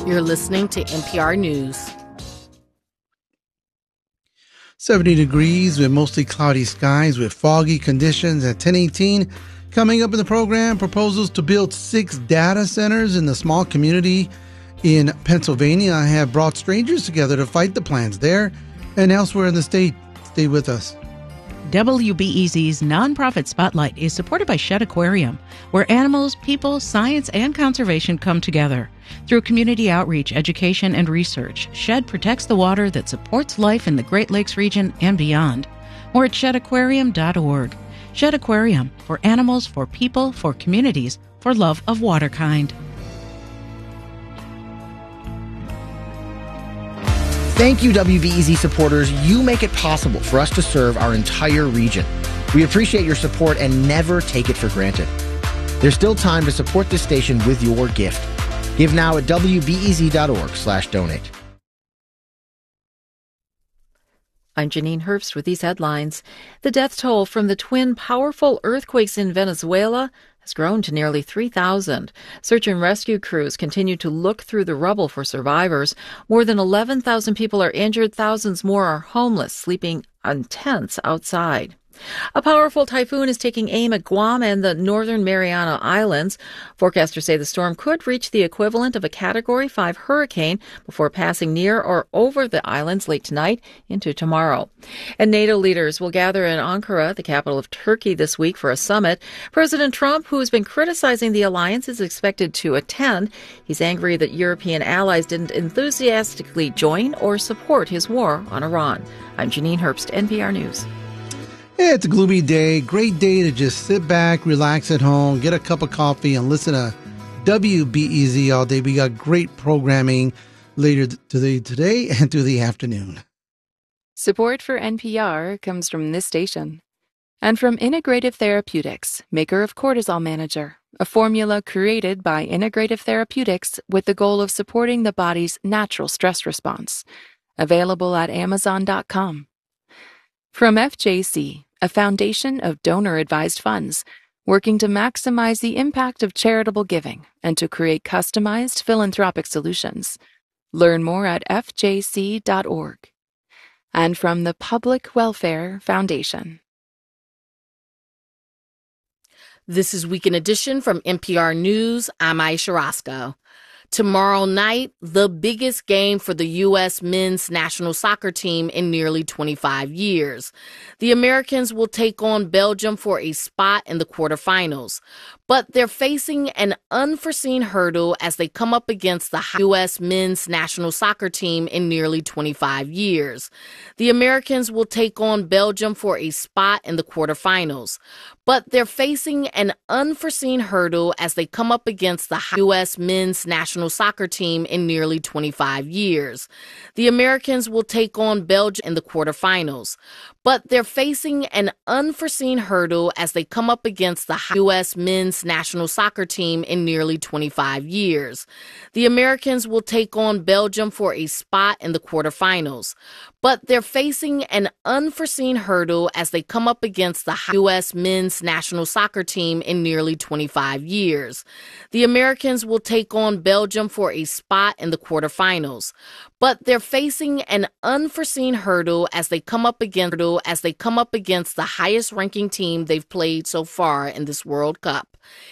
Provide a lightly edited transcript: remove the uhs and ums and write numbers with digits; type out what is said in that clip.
You're listening to NPR News. 70 degrees with mostly cloudy skies with foggy conditions at 10:18. Coming up in the program, proposals to build 6 data centers in the small community in Pennsylvania have brought strangers together to fight the plans there and elsewhere in the state. Stay with us. WBEZ's nonprofit spotlight is supported by Shedd Aquarium, where animals, people, science, and conservation come together. Through community outreach, education, and research, Shedd protects the water that supports life in the Great Lakes region and beyond. More at sheddaquarium.org. Shedd Aquarium, for animals, for people, for communities, for love of waterkind. Thank you, WBEZ supporters. You make it possible for us to serve our entire region. We appreciate your support and never take it for granted. There's still time to support this station with your gift. Give now at WBEZ.org/donate. I'm Janine Herbst with these headlines. The death toll from the twin powerful earthquakes in Venezuela has grown to nearly 3,000. Search and rescue crews continue to look through the rubble for survivors. More than 11,000 people are injured. Thousands more are homeless, sleeping on tents outside. A powerful typhoon is taking aim at Guam and the Northern Mariana Islands. Forecasters say the storm could reach the equivalent of a Category 5 hurricane before passing near or over the islands late tonight into tomorrow. And NATO leaders will gather in Ankara, the capital of Turkey, this week for a summit. President Trump, who has been criticizing the alliance, is expected to attend. He's angry that European allies didn't enthusiastically join or support his war on Iran. I'm Janine Herbst, NPR News. Yeah, it's a gloomy day. Great day to just sit back, relax at home, get a cup of coffee, and listen to WBEZ all day. We got great programming later today and through the afternoon. Support for NPR comes from this station and from Integrative Therapeutics, maker of Cortisol Manager, a formula created by Integrative Therapeutics with the goal of supporting the body's natural stress response. Available at Amazon.com. From FJC, a foundation of donor-advised funds, working to maximize the impact of charitable giving and to create customized philanthropic solutions. Learn more at fjc.org. And from the Public Welfare Foundation. This is Weekend Edition from NPR News. I'm Aisha Roscoe. Tomorrow night, the biggest game for the U.S. men's national soccer team in nearly 25 years. The Americans will take on Belgium for a spot in the quarterfinals. But they're facing an unforeseen hurdle as they come up against the U.S. men's national soccer team in nearly 25 years. The Americans will take on Belgium for a spot in the quarterfinals. But they're facing an unforeseen hurdle as they come up against the U.S. men's national soccer team in nearly 25 years. The Americans will take on Belgium in the quarterfinals. But they're facing an unforeseen hurdle as they come up against the U.S. men's national soccer team in nearly 25 years. The Americans will take on Belgium for a spot in the quarterfinals. But they're facing an unforeseen hurdle as they come up against the U.S. men's national soccer team in nearly 25 years. The Americans will take on Belgium for a spot in the quarterfinals. But they're facing an unforeseen hurdle as they come up against the highest ranking team they've played so far in this World Cup.